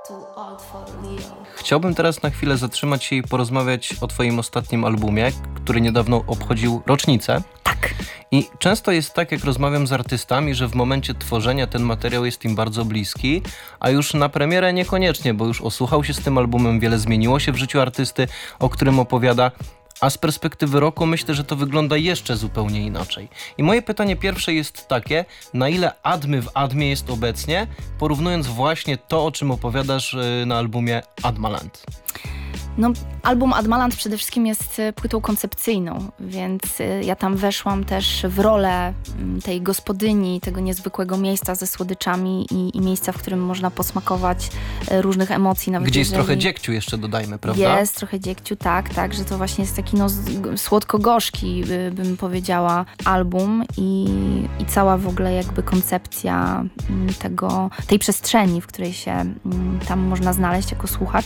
Chciałbym teraz na chwilę zatrzymać się i porozmawiać o twoim ostatnim albumie, który niedawno obchodził rocznicę. Tak. I często jest tak, jak rozmawiam z artystami, że w momencie tworzenia ten materiał jest im bardzo bliski, a już na premierę niekoniecznie, bo już osłuchał się z tym albumem, wiele zmieniło się w życiu artysty, o którym opowiada. A z perspektywy roku myślę, że to wygląda jeszcze zupełnie inaczej. I moje pytanie pierwsze jest takie, na ile Admy w Admie jest obecnie, porównując właśnie to, o czym opowiadasz na albumie Admaland? No, album Admaland przede wszystkim jest płytą koncepcyjną, więc ja tam weszłam też w rolę tej gospodyni, tego niezwykłego miejsca ze słodyczami i miejsca, w którym można posmakować różnych emocji. Nawet gdzie jest trochę dziegciu jeszcze, dodajmy, prawda? Jest trochę dziegciu, tak, że to właśnie jest taki słodko-gorzki, bym powiedziała, album i cała w ogóle jakby koncepcja tej przestrzeni, w której się tam można znaleźć jako słuchacz.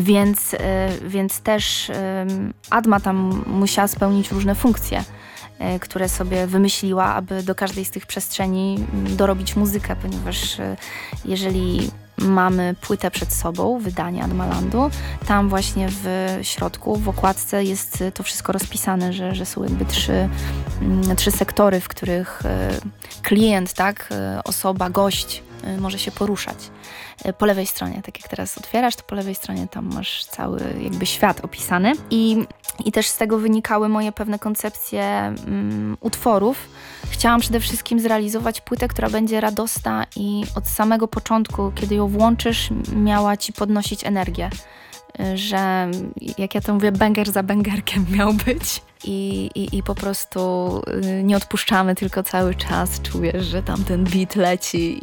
Więc też Adma tam musiała spełnić różne funkcje, które sobie wymyśliła, aby do każdej z tych przestrzeni dorobić muzykę, ponieważ jeżeli mamy płytę przed sobą, wydanie Admalandu, tam właśnie w środku, w okładce jest to wszystko rozpisane, że są jakby trzy sektory, w których klient, tak, osoba, gość może się poruszać. Po lewej stronie, tak jak teraz otwierasz, to po lewej stronie tam masz cały jakby świat opisany i też z tego wynikały moje pewne koncepcje utworów. Chciałam przede wszystkim zrealizować płytę, która będzie radosna i od samego początku, kiedy ją włączysz, miała ci podnosić energię. Że, jak ja to mówię, banger za bangerkiem miał być i po prostu nie odpuszczamy, tylko cały czas czujesz, że tam ten beat leci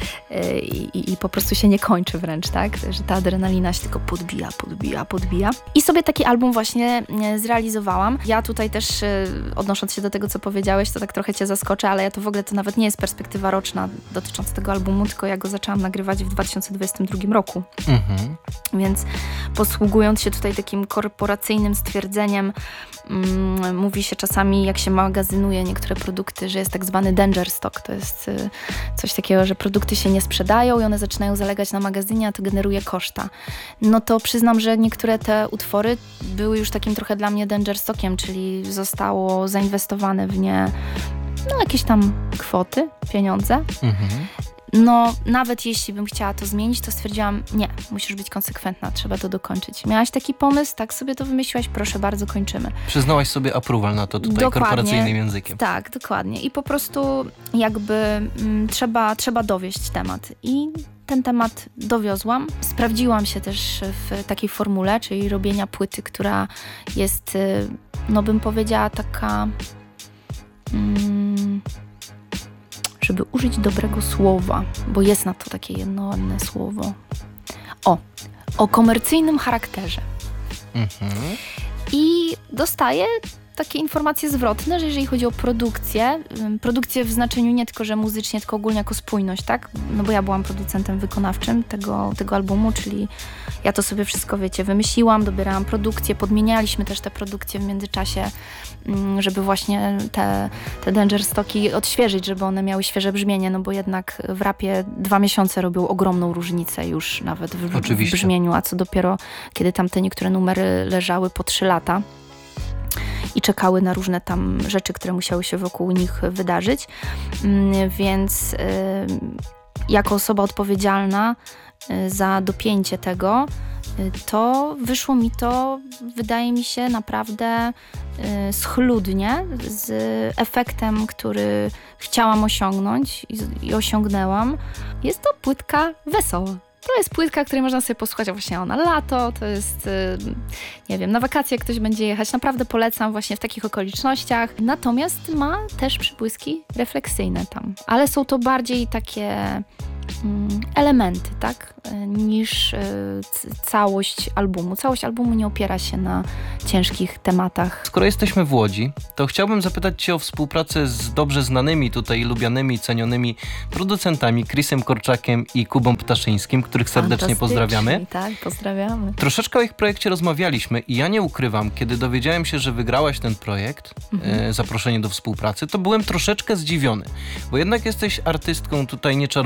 i po prostu się nie kończy wręcz, tak? Że ta adrenalina się tylko podbija. I sobie taki album właśnie zrealizowałam. Ja tutaj też, odnosząc się do tego, co powiedziałeś, to tak trochę cię zaskoczę, ale ja to w ogóle to nawet nie jest perspektywa roczna dotycząca tego albumu, tylko ja go zaczęłam nagrywać w 2022 roku. Mhm. Więc posługując się tutaj takim korporacyjnym stwierdzeniem, mówi się czasami, jak się magazynuje niektóre produkty, że jest tak zwany danger stock. To jest coś takiego, że produkty się nie sprzedają i one zaczynają zalegać na magazynie, a to generuje koszta. No to przyznam, że niektóre te utwory były już takim trochę dla mnie danger stockiem, czyli zostało zainwestowane w nie jakieś tam kwoty, pieniądze. Mhm. No, nawet jeśli bym chciała to zmienić, to stwierdziłam, nie, musisz być konsekwentna, trzeba to dokończyć. Miałaś taki pomysł, tak sobie to wymyśliłaś, proszę bardzo, kończymy. Przyznałaś sobie approval na to tutaj dokładnie, korporacyjnym językiem. Tak, dokładnie. I po prostu jakby trzeba dowieść temat. I ten temat dowiozłam. Sprawdziłam się też w takiej formule, czyli robienia płyty, która jest, no bym powiedziała, taka... żeby użyć dobrego słowa, bo jest na to takie jedno ładne słowo. O komercyjnym charakterze. Mhm. I dostaję takie informacje zwrotne, że jeżeli chodzi o produkcję w znaczeniu nie tylko, że muzycznie, tylko ogólnie jako spójność, tak? No bo ja byłam producentem wykonawczym tego albumu, czyli ja to sobie wszystko, wiecie, wymyśliłam, dobierałam produkcję, podmienialiśmy też te produkcje w międzyczasie, żeby właśnie te danger stocki odświeżyć, żeby one miały świeże brzmienie, no bo jednak w rapie 2 miesiące robią ogromną różnicę już nawet w brzmieniu, a co dopiero, kiedy tam te niektóre numery leżały po 3 lata. I czekały na różne tam rzeczy, które musiały się wokół nich wydarzyć. Więc jako osoba odpowiedzialna za dopięcie tego, to wyszło mi to, wydaje mi się, naprawdę schludnie, z efektem, który chciałam osiągnąć i osiągnęłam. Jest to płytka wesoła. To jest płytka, której można sobie posłuchać właśnie na lato, to jest, nie wiem, na wakacje ktoś będzie jechać. Naprawdę polecam właśnie w takich okolicznościach. Natomiast ma też przybłyski refleksyjne tam. Ale są to bardziej takie elementy, tak, niż całość albumu. Całość albumu nie opiera się na ciężkich tematach. Skoro jesteśmy w Łodzi, to chciałbym zapytać Cię o współpracę z dobrze znanymi tutaj, lubianymi, cenionymi producentami Chrisem Korczakiem i Kubą Ptaszyńskim, których serdecznie pozdrawiamy. Tak, pozdrawiamy. Troszeczkę o ich projekcie rozmawialiśmy i ja nie ukrywam, kiedy dowiedziałem się, że wygrałaś ten projekt, zaproszenie do współpracy, to byłem troszeczkę zdziwiony, bo jednak jesteś artystką, tutaj nie czarujmy się,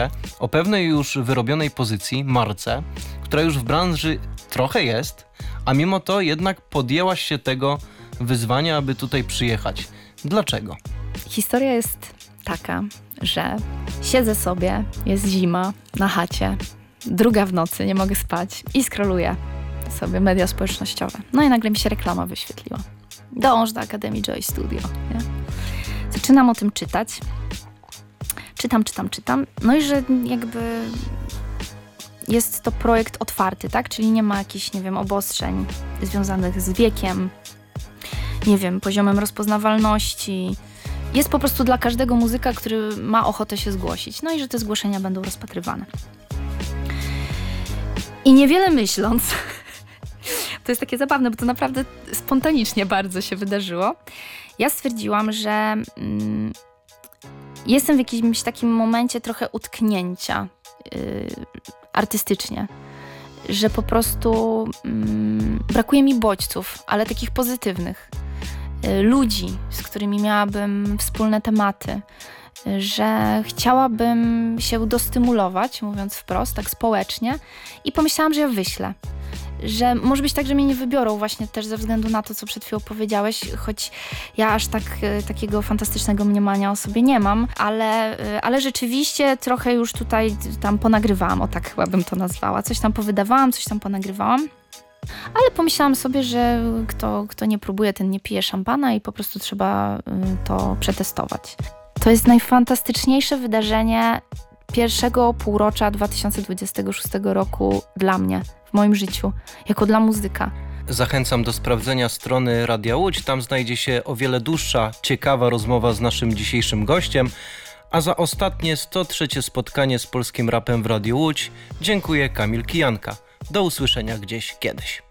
osobie o pewnej już wyrobionej pozycji, marce, która już w branży trochę jest, a mimo to jednak podjęłaś się tego wyzwania, aby tutaj przyjechać. Dlaczego? Historia jest taka, że siedzę sobie, jest zima, na chacie, 2 w nocy, nie mogę spać i scrolluję sobie media społecznościowe. No i nagle mi się reklama wyświetliła. Dąż do Akademii Joy Studio. Nie? Zaczynam o tym czytać. Czytam. No i że jakby jest to projekt otwarty, tak? Czyli nie ma jakichś, nie wiem, obostrzeń związanych z wiekiem, nie wiem, poziomem rozpoznawalności. Jest po prostu dla każdego muzyka, który ma ochotę się zgłosić. No i że te zgłoszenia będą rozpatrywane. I niewiele myśląc, to jest takie zabawne, bo to naprawdę spontanicznie bardzo się wydarzyło, ja stwierdziłam, że jestem w jakimś takim momencie trochę utknięcia artystycznie, że po prostu brakuje mi bodźców, ale takich pozytywnych, ludzi, z którymi miałabym wspólne tematy, że chciałabym się dostymulować, mówiąc wprost, tak społecznie, i pomyślałam, że ja wyślę. Że może być tak, że mnie nie wybiorą właśnie też ze względu na to, co przed chwilą powiedziałeś, choć ja aż takiego fantastycznego mniemania o sobie nie mam, ale rzeczywiście trochę już tutaj tam ponagrywałam, o tak chyba bym to nazwała. Coś tam powydawałam, coś tam ponagrywałam. Ale pomyślałam sobie, że kto nie próbuje, ten nie pije szampana i po prostu trzeba to przetestować. To jest najfantastyczniejsze wydarzenie pierwszego półrocza 2026 roku dla mnie, w moim życiu, jako dla muzyka. Zachęcam do sprawdzenia strony Radia Łódź. Tam znajdzie się o wiele dłuższa, ciekawa rozmowa z naszym dzisiejszym gościem. A za ostatnie 103. spotkanie z polskim rapem w Radiu Łódź dziękuję Kamil Kijanka. Do usłyszenia gdzieś kiedyś.